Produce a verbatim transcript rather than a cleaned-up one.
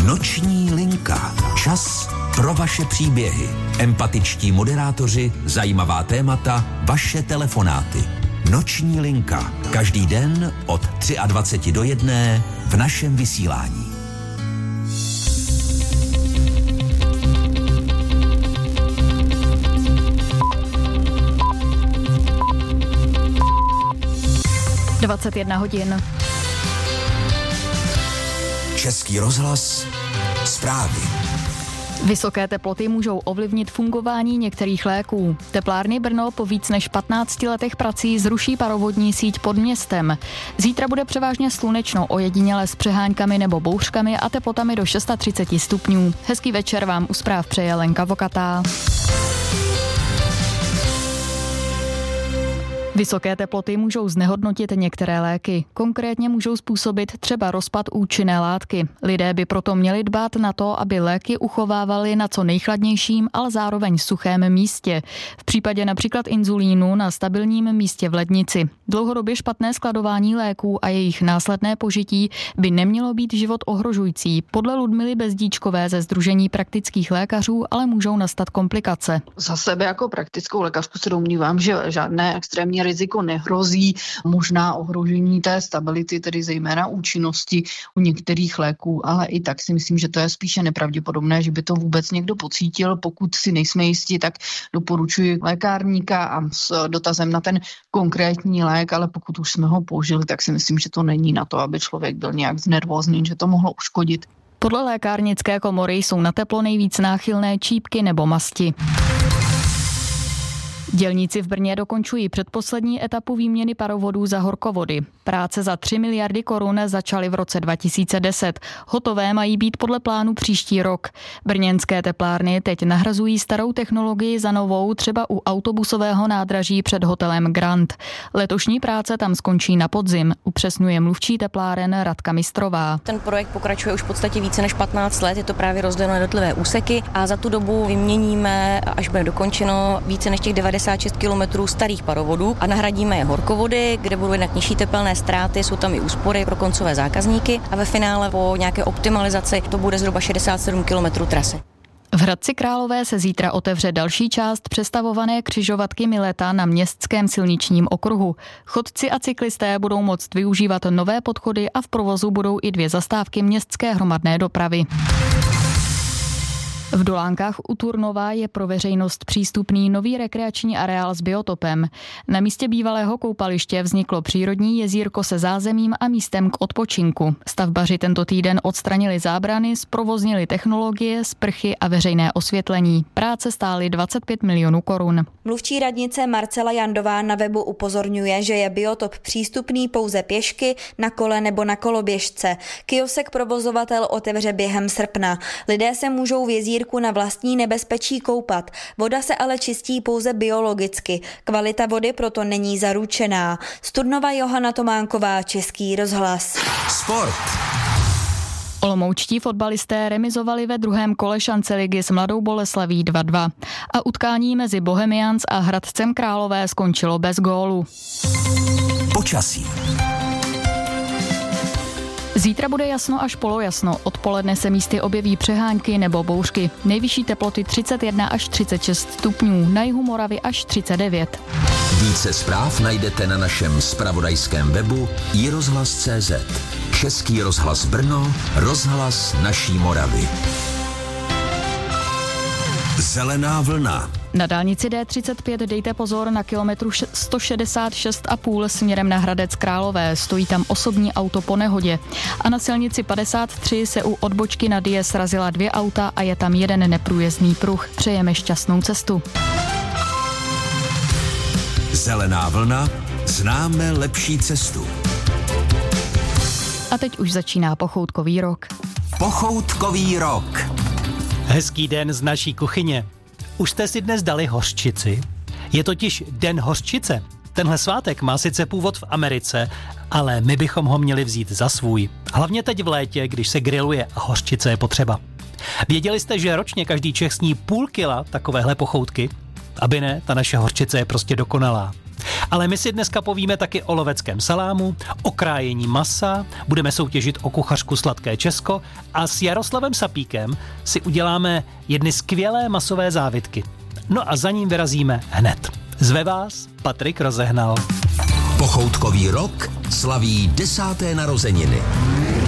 Noční linka. Čas pro vaše příběhy. Empatičtí moderátoři, zajímavá témata, vaše telefonáty. Noční linka. Každý den od dvacet tři do jedné v našem vysílání. dvacet jedna hodin. Český rozhlas. Zprávy. Vysoké teploty můžou ovlivnit fungování některých léků. Teplárny Brno po víc než patnácti letech prací zruší parovodní síť pod městem. Zítra bude převážně slunečno, ojediněle s přeháňkami nebo bouřkami a teplotami do třicet šest stupňů. Hezký večer vám u zpráv přeje Lenka Vokatá. Vysoké teploty můžou znehodnotit některé léky. Konkrétně můžou způsobit třeba rozpad účinné látky. Lidé by proto měli dbát na to, aby léky uchovávali na co nejchladnějším, ale zároveň suchém místě. V případě například inzulínu na stabilním místě v lednici. Dlouhodobě špatné skladování léků a jejich následné požití by nemělo být život ohrožující. Podle Ludmily Bezdíčkové ze Sdružení praktických lékařů ale můžou nastat komplikace. Za sebe jako praktickou lékařku se domnívám, že žádné extrémní riziko nehrozí, možná ohrožení té stability, tedy zejména účinnosti u některých léků, ale i tak si myslím, že to je spíše nepravděpodobné, že by to vůbec někdo pocítil. Pokud si nejsme jistí, tak doporučuji lékárníka a s dotazem na ten konkrétní lék, ale pokud už jsme ho použili, tak si myslím, že to není na to, aby člověk byl nějak znervózní, že to mohlo uškodit. Podle lékárnické komory jsou na teplo nejvíc náchylné čípky nebo masti. Dělníci v Brně dokončují předposlední etapu výměny parovodů za horkovody. Práce za tři miliardy korun začaly v roce dva tisíce deset. Hotové mají být podle plánu příští rok. Brněnské teplárny teď nahrazují starou technologii za novou, třeba u autobusového nádraží před hotelem Grand. Letošní práce tam skončí na podzim, upřesňuje mluvčí tepláren Radka Mistrová. Ten projekt pokračuje už v podstatě více než patnáct let, je to právě rozděleno na jednotlivé úseky a za tu dobu vyměníme, až bude dokončeno, více než těch devadesát šest kilometrů starých parovodů a nahradíme je horkovody, kde budou jednak nižší tepelné ztráty, jsou tam i úspory pro koncové zákazníky a ve finále po nějaké optimalizaci to bude zhruba šedesát sedm kilometrů trasy. V Hradci Králové se zítra otevře další část přestavované křižovatky Mileta na městském silničním okruhu. Chodci a cyklisté budou moct využívat nové podchody a v provozu budou i dvě zastávky městské hromadné dopravy. V Dolánkách u Turnova je pro veřejnost přístupný nový rekreační areál s biotopem. Na místě bývalého koupaliště vzniklo přírodní jezírko se zázemím a místem k odpočinku. Stavbaři tento týden odstranili zábrany, zprovoznili technologie, sprchy a veřejné osvětlení. Práce stály dvacet pět milionů korun. Mluvčí radnice Marcela Jandová na webu upozorňuje, že je biotop přístupný pouze pěšky, na kole nebo na koloběžce. Kiosek provozovatel otevře během srpna. Lidé se můžou v jezírku na vlastní nebezpečí koupat. Voda se ale čistí pouze biologicky. Kvalita vody proto není zaručená. Z Turnova Johana Tománková, Český rozhlas. Sport. Olomoučtí fotbalisté remizovali ve druhém kole šance ligy s Mladou Boleslaví dva dva. A utkání mezi Bohemians a Hradcem Králové skončilo bez gólu. Počasí. Zítra bude jasno až polojasno. Odpoledne se místy objeví přehánky nebo bouřky. Nejvyšší teploty třicet jedna až třicet šest stupňů, na jihu Moravy až třicet devět. Více zpráv najdete na našem zpravodajském webu i rozhlas tečka cé zet. Český rozhlas Brno, rozhlas naší Moravy. Zelená vlna. Na dálnici D třicet pět dejte pozor na kilometru sto šedesát šest a půl směrem na Hradec Králové. Stojí tam osobní auto po nehodě. A na silnici padesát tři se u odbočky na Dyje srazila dvě auta a je tam jeden neprůjezdný pruh. Přejeme šťastnou cestu. Zelená vlna. Známe lepší cestu. A teď už začíná pochoutkový rok. Pochoutkový rok. Hezký den z naší kuchyně. Už jste si dnes dali hořčici? Je totiž Den hořčice. Tenhle svátek má sice původ v Americe, ale my bychom ho měli vzít za svůj. Hlavně teď v létě, když se grilluje a hořčice je potřeba. Věděli jste, že ročně každý Čech sní půl kila takovéhle pochoutky? Aby ne, ta naše hořčice je prostě dokonalá. Ale my si dneska povíme taky o loveckém salámu, o krájení masa, budeme soutěžit o kuchařku Sladké Česko a s Jaroslavem Sapíkem si uděláme jedny skvělé masové závitky. No a za ním vyrazíme hned. Zve vás Patrik Rozehnal. Pochoutkový rok slaví desáté narozeniny.